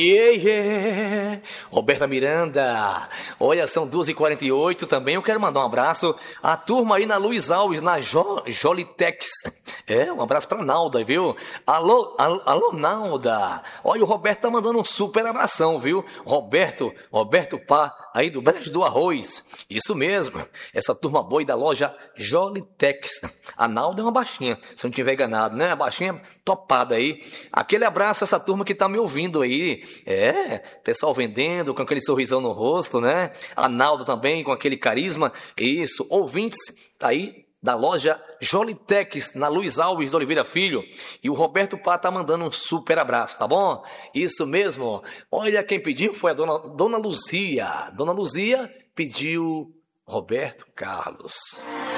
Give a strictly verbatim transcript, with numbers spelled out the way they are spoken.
Yeah, yeah. Roberta Miranda, olha, são duas e quarenta e oito também. Eu quero mandar um abraço à turma aí na Luiz Alves, na jo, Jolitex. É, um abraço pra Nalda, viu? Alô, alô, alô, Nalda. Olha, o Roberto tá mandando um super abração, viu? Roberto, Roberto Pá, aí do Brejo do Arroz. Isso mesmo, essa turma boa aí da loja Jolitex. A Nalda é uma baixinha, se eu não tiver enganado, né? A baixinha topada aí. Aquele abraço a essa turma que tá me ouvindo aí. É, pessoal vendendo com aquele sorrisão no rosto, né? A Naldo também com aquele carisma. Isso, ouvintes aí da loja Jolitex, na Luiz Alves de Oliveira Filho. E o Roberto Pá tá mandando um super abraço, tá bom? Isso mesmo. Olha, quem pediu foi a dona, dona Luzia. Dona Luzia pediu Roberto Carlos.